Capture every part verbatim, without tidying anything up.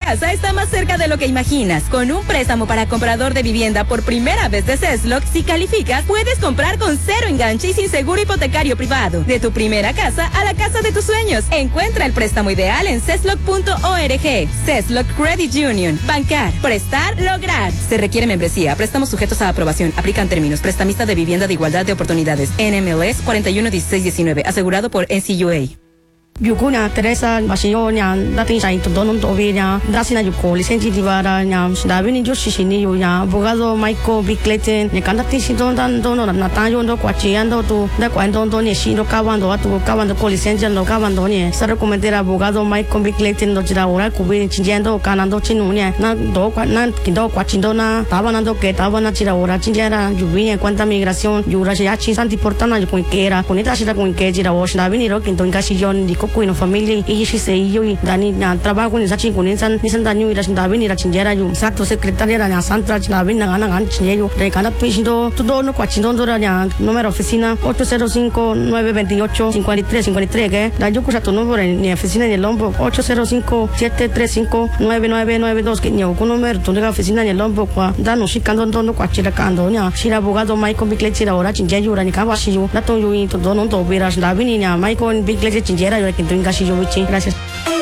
casa está más cerca de lo que imaginas. Con un préstamo para comprador de vivienda por primera vez de Cesloc, si calificas, puedes comprar con cero enganche y sin seguro hipotecario privado. De tu primera casa a la casa de tus sueños. Encuentra el préstamo ideal en cesloc punto org. Cesloc Credit Union. Bancar, prestar, lograr. Se requiere membresía. Préstamos sujetos a aprobación. Aplican términos. Prestamista de vivienda de igualdad de oportunidades. N M L S cuarenta y uno dieciséis diecinueve. Asegurado por N C U A. Yukunya Teresa Basionya dating sa ito donon to obenya dasina yuko lisensi divara nya dabi ni joshi shini yunya abogado Michael Bickleten ne kanda tisi don dan dono na tayo ndo kwachiando tu da kwando ndo ne shino kawando atu kawando ko lisensi ndo kawando ne sa recomendar abogado Michael Bickleten ndo jira ora kubi chinjendo kanando chinunya na do kwa na kindo kwachindo na tabanando que tabana jira ora chinjera yubi cuenta migración yura ya chi santi portana yuko kera kunita shira kun ke jira wo dabi ni ro kinto ngashi yon di kuino familia y si se yo y dani na trabajo ni sachi kunin san ni san danyu ira sindabi ni ra chinjera yu exacto secretaria na santra chinabi na na gan chinjeyo de kana pishindo todo no kwachindo ndora ya número oficina ocho cero cinco nueve dos ocho cinco tres cinco tres que da yo kusa tu número ni oficina ni Lombok ocho cero cinco siete tres cinco nueve nueve nueve dos que ni o número tu oficina ni Lombok kwa da no shikando ndo kwachira kando nya shira abogado Michael Bickleten chira ora chinjeyo ura ni ka washi yu da to yu to do no to bira sindabi ni nya Michael Bickleten chinjera yu que gracias.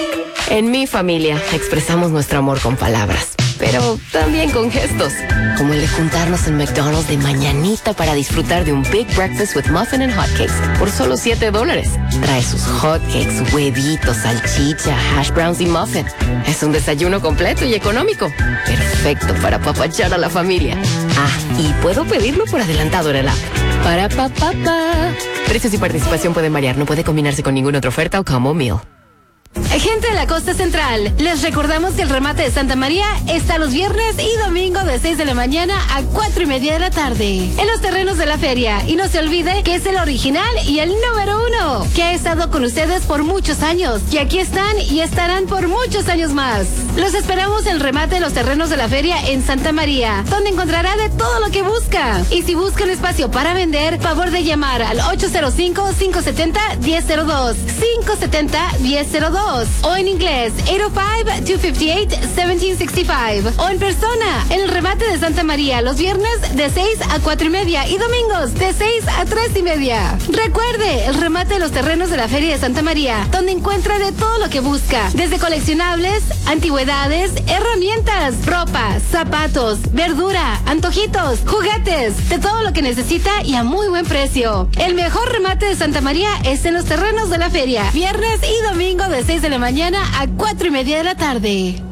En mi familia expresamos nuestro amor con palabras, pero también con gestos, como el de juntarnos en McDonald's de mañanita para disfrutar de un Big Breakfast with Muffin and Hotcakes por solo siete dólares. Trae sus hotcakes, huevitos, salchicha, hash browns y muffin. Es un desayuno completo y económico, perfecto para apapachar a la familia. Ah, y puedo pedirlo por adelantado en el app. Para pa pa pa. Precios y participación pueden variar, no puede combinarse con ninguna otra oferta o combo meal. Gente de la costa central, les recordamos que el remate de Santa María está los viernes y domingo de seis de la mañana a cuatro y media de la tarde en los terrenos de la feria. Y no se olvide que es el original y el número uno, que ha estado con ustedes por muchos años, y aquí están y estarán por muchos años más. Los esperamos en el remate de los terrenos de la feria en Santa María, donde encontrará de todo lo que busca. Y si busca un espacio para vender, favor de llamar al ocho cero cinco, cinco siete cero, uno cero cero dos, cinco siete cero, uno cero cero dos. O en inglés, ocho cero cinco, dos cinco ocho, uno siete seis cinco. O en persona, en el remate de Santa María, los viernes de seis a cuatro y media y domingos de seis a tres y media. Recuerde, el remate de los terrenos de la Feria de Santa María, donde encuentra de todo lo que busca, desde coleccionables, antigüedades, herramientas, ropa, zapatos, verdura, antojitos, juguetes, de todo lo que necesita y a muy buen precio. El mejor remate de Santa María es en los terrenos de la feria, viernes y domingo de seis de la mañana a cuatro y media de la tarde.